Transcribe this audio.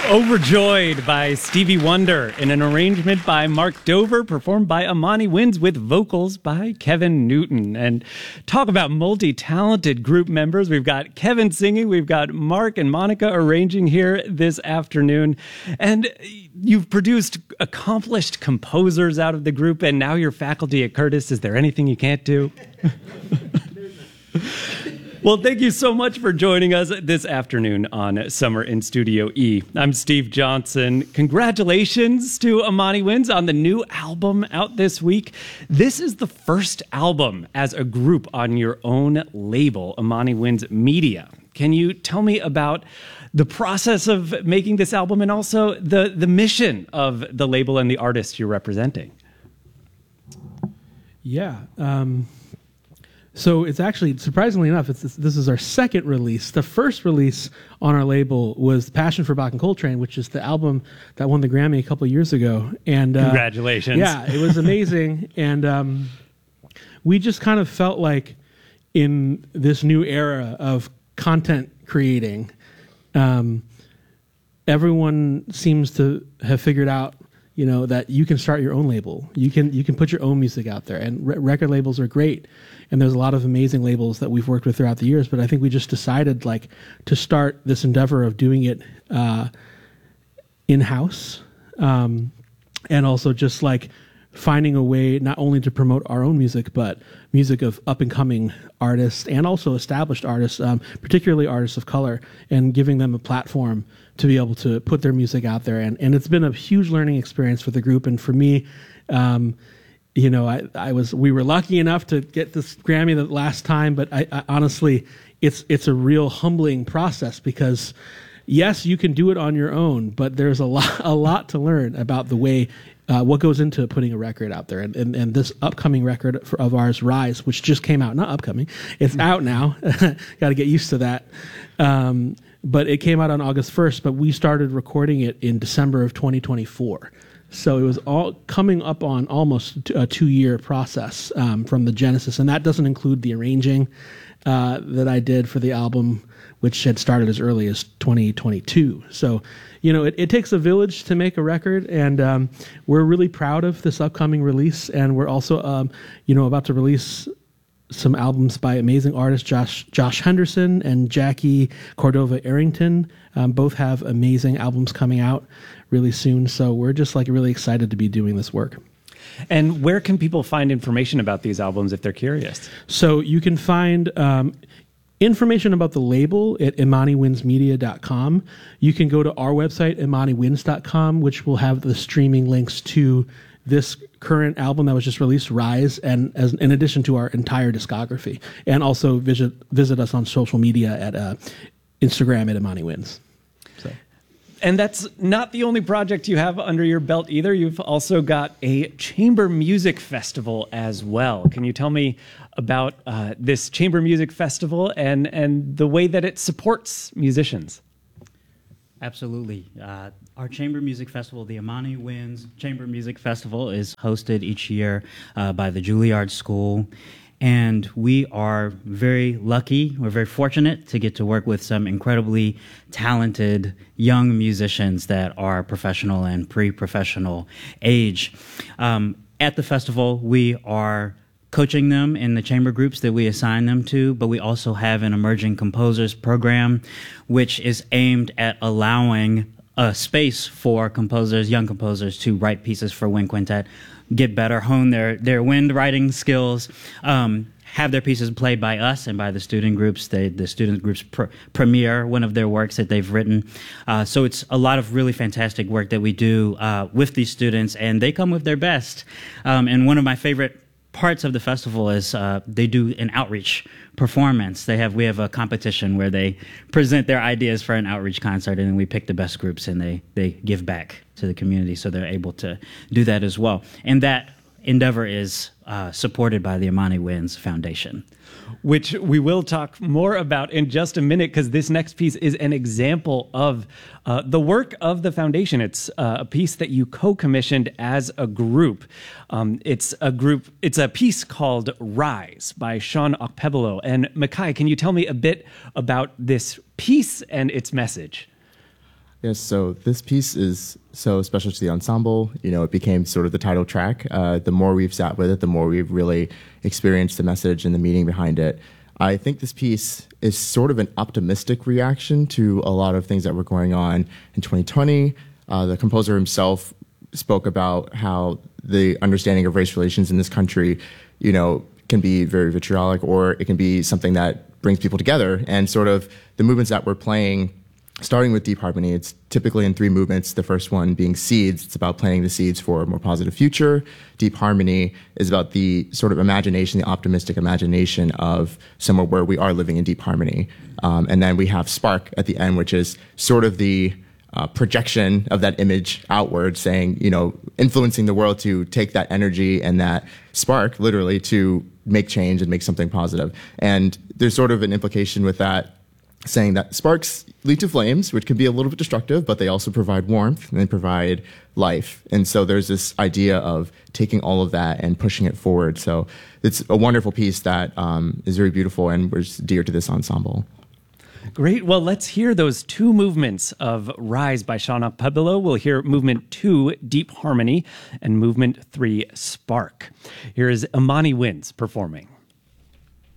Overjoyed by Stevie Wonder in an arrangement by Mark Dover, performed by Amani Winds with vocals by Kevin Newton. And talk about multi-talented group members. We've got Kevin singing, we've got Mark and Monica arranging here this afternoon. And you've produced accomplished composers out of the group, and now you're faculty at Curtis. Is there anything you can't do? Well, thank you so much for joining us this afternoon on Summer in Studio E. I'm Steve Johnson. Congratulations to Amani Winds on the new album out this week. This is the first album as a group on your own label, Amani Winds Media. Can you tell me about the process of making this album and also the mission of the label and the artists you're representing? Yeah. So it's actually, surprisingly enough, this is our second release. The first release on our label was Passion for Bach and Coltrane, which is the album that won the Grammy a couple of years ago. And congratulations. Yeah, it was amazing. And we just kind of felt like in this new era of content creating, everyone seems to have figured out, you know, that you can start your own label. You can put your own music out there, and record labels are great. And there's a lot of amazing labels that we've worked with throughout the years. But I think we just decided like to start this endeavor of doing it in-house, and also just like finding a way not only to promote our own music, but music of up-and-coming artists and also established artists, particularly artists of color, and giving them a platform to be able to put their music out there. And it's been a huge learning experience for the group. And for me, you know, we were lucky enough to get this Grammy the last time, but I honestly, it's a real humbling process because yes, you can do it on your own, but there's a lot to learn about the way, what goes into putting a record out there. And this upcoming record of ours, Rise, which just came out, not upcoming, it's out now. Got to get used to that. But it came out on August 1st, but we started recording it in December of 2024. So it was all coming up on almost a 2-year process from the genesis. And that doesn't include the arranging that I did for the album, which had started as early as 2022. So, you know, it takes a village to make a record, and we're really proud of this upcoming release. And we're also, you know, about to release some albums by amazing artists, Josh Henderson and Jackie Cordova Arrington. Both have amazing albums coming out really soon. So we're just like really excited to be doing this work. And where can people find information about these albums if they're curious? So you can find information about the label at ImaniWindsMedia.com. You can go to our website, ImaniWinds.com, which will have the streaming links to this current album that was just released, Rise, and in addition to our entire discography. And also visit us on social media at Instagram at ImaniWinds. So. And that's not the only project you have under your belt either. You've also got a chamber music festival as well. Can you tell me about this chamber music festival and the way that it supports musicians? Absolutely. Our Chamber Music Festival, the Amani Winds Chamber Music Festival, is hosted each year by the Juilliard School. And we are very lucky, we're very fortunate to get to work with some incredibly talented young musicians that are professional and pre-professional age. At the festival, we are coaching them in the chamber groups that we assign them to, but we also have an emerging composers program, which is aimed at allowing a space for composers, young composers, to write pieces for wind quintet, get better, hone their wind writing skills, have their pieces played by us and by the student groups. The student groups premiere one of their works that they've written. So it's a lot of really fantastic work that we do with these students, and they come with their best. And one of my favorite parts of the festival is they do an outreach performance. We have a competition where they present their ideas for an outreach concert, and then we pick the best groups, and they give back to the community, so they're able to do that as well. And that endeavor is supported by the Amani Winds Foundation. Which we will talk more about in just a minute, because this next piece is an example of the work of the foundation. It's a piece that you co-commissioned as a group. It's a piece called Rise by Sean Okpebolo. And Makai, can you tell me a bit about this piece and its message? Yes, so this piece is so special to the ensemble. You know, it became sort of the title track. The more we've sat with it, the more we've really experienced the message and the meaning behind it. I think this piece is sort of an optimistic reaction to a lot of things that were going on in 2020. The composer himself spoke about how the understanding of race relations in this country, you know, can be very vitriolic, or it can be something that brings people together. And sort of the movements that we're playing, starting with Deep Harmony, it's typically in 3 movements. The first one being Seeds. It's about planting the seeds for a more positive future. Deep Harmony is about the sort of imagination, the optimistic imagination of somewhere where we are living in deep harmony. And then we have Spark at the end, which is sort of the projection of that image outward, saying, you know, influencing the world to take that energy and that spark literally to make change and make something positive. And there's sort of an implication with that, saying that sparks lead to flames, which can be a little bit destructive, but they also provide warmth and they provide life. And so there's this idea of taking all of that and pushing it forward. So it's a wonderful piece that is very beautiful and was dear to this ensemble. Great. Well, let's hear those 2 movements of Rise by Shauna Pueblo. We'll hear movement 2, Deep Harmony, and movement 3, Spark. Here is Imani Winds performing.